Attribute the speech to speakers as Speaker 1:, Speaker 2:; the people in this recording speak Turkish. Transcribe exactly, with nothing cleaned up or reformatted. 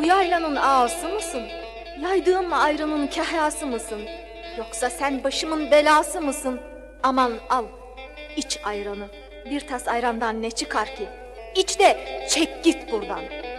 Speaker 1: bu yaylanın ağası mısın? Yaydığım ayranın kahyası mısın? Yoksa sen başımın belası mısın? Aman al, iç ayranı. Bir tas ayrandan ne çıkar ki? İç de çek git buradan.